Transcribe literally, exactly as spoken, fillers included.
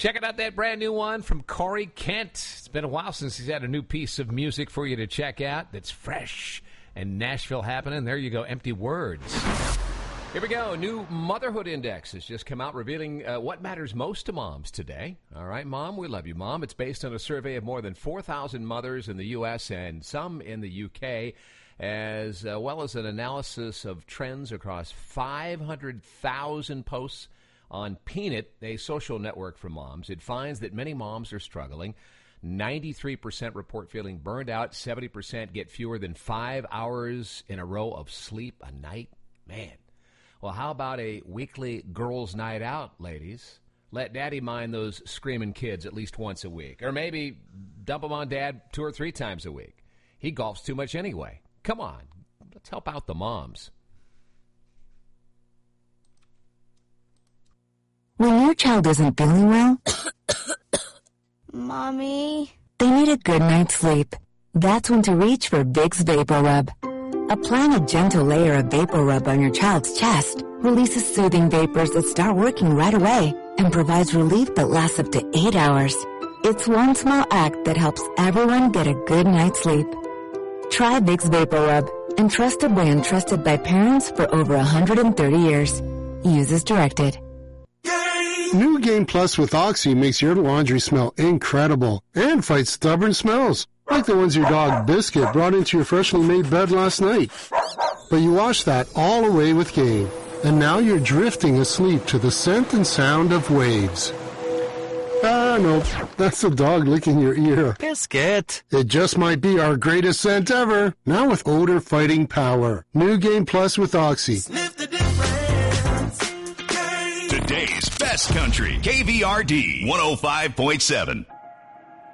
Checking out that brand new one from Corey Kent. It's been a while since he's had a new piece of music for you to check out that's fresh and Nashville happening. There you go, Empty Words. Here we go. New Motherhood Index has just come out revealing uh, what matters most to moms today. All right, Mom, we love you, Mom. It's based on a survey of more than four thousand mothers in the U S and some in the U K, as uh, well as an analysis of trends across five hundred thousand posts on Peanut, a social network for moms. It finds that many moms are struggling. ninety-three percent report feeling burned out. seventy percent get fewer than five hours in a row of sleep a night. Man. Well, how about a weekly girls' night out, ladies? Let Daddy mind those screaming kids at least once a week. Or maybe dump them on Dad two or three times a week. He golfs too much anyway. Come on. Let's help out the moms. When your child isn't feeling well, Mommy, they need a good night's sleep. That's when to reach for Vicks Vapor Rub. Applying a gentle layer of Vapor Rub on your child's chest releases soothing vapors that start working right away and provides relief that lasts up to eight hours. It's one small act that helps everyone get a good night's sleep. Try Vicks Vapor Rub, and trust a brand trusted by parents for over one hundred thirty years. Use as directed. New Game Plus with Oxy makes your laundry smell incredible and fights stubborn smells, like the ones your dog Biscuit brought into your freshly made bed last night. But you wash that all away with Game, and now you're drifting asleep to the scent and sound of waves. Ah, no, that's the dog licking your ear. Biscuit. It just might be our greatest scent ever, now with odor-fighting power. New Game Plus with Oxy. Sniff the difference. Today's best country, K V R D one oh five point seven.